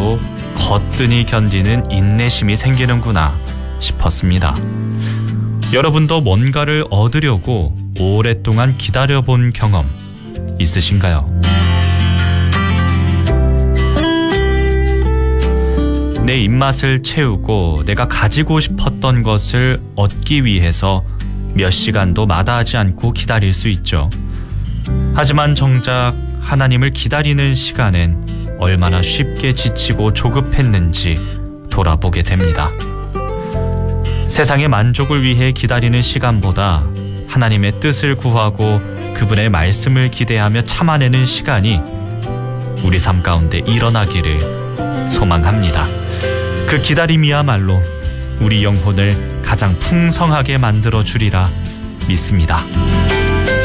힘들어도 거뜬히 견디는 인내심이 생기는구나 싶었습니다. 여러분도 뭔가를 얻으려고 오랫동안 기다려본 경험 있으신가요? 내 입맛을 채우고 내가 가지고 싶었던 것을 얻기 위해서 몇 시간도 마다하지 않고 기다릴 수 있죠. 하지만 정작 하나님을 기다리는 시간엔 얼마나 쉽게 지치고 조급했는지 돌아보게 됩니다. 세상의 만족을 위해 기다리는 시간보다 하나님의 뜻을 구하고 그분의 말씀을 기대하며 참아내는 시간이 우리 삶 가운데 일어나기를 소망합니다. 그 기다림이야말로 우리 영혼을 가장 풍성하게 만들어 주리라 믿습니다.